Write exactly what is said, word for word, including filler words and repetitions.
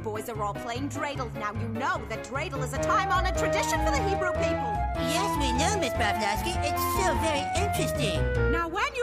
boys are all playing dreidel. Now you know that dreidel is a time-honored tradition for the Hebrew people. Yes, we know, Miss Pavlovsky. It's so very interesting. Now when you